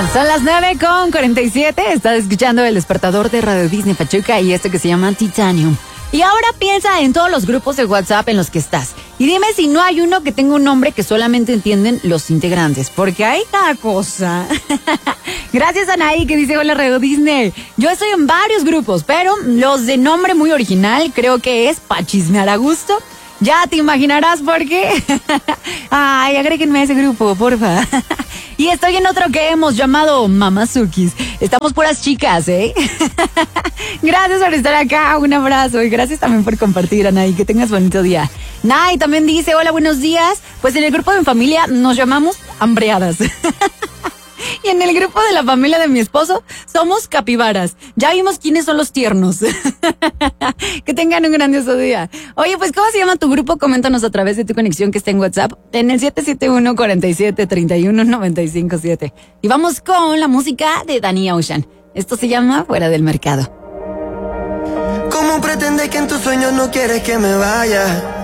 Son las 9:47. Estás escuchando el despertador de Radio Disney Pachuca y esto que se llama Titanium. Y ahora piensa en todos los grupos de WhatsApp en los que estás. Y dime si no hay uno que tenga un nombre que solamente entienden los integrantes. Porque hay cada cosa. Gracias a Anaí que dice hola Radio Disney. Yo estoy en varios grupos, pero los de nombre muy original creo que es pa' chismear a gusto. Ya te imaginarás por qué. Ay, agréguenme a ese grupo, porfa. Y estoy en otro que hemos llamado Mamazukis. Estamos puras chicas, ¿eh? Gracias por estar acá, un abrazo. Y gracias también por compartir, Anaí. Que tengas bonito día. Nay también dice, hola, buenos días. Pues en el grupo de mi familia nos llamamos hambreadas. Y en el grupo de la familia de mi esposo somos capibaras. Ya vimos quiénes son los tiernos. Que tengan un grandioso día. Oye, pues ¿cómo se llama tu grupo? Coméntanos a través de tu conexión que está en WhatsApp en el 771-47-31-957. Y vamos con la música de Danny Ocean. Esto se llama Fuera del Mercado. ¿Cómo pretendes que en tus sueños no quieres que me vaya?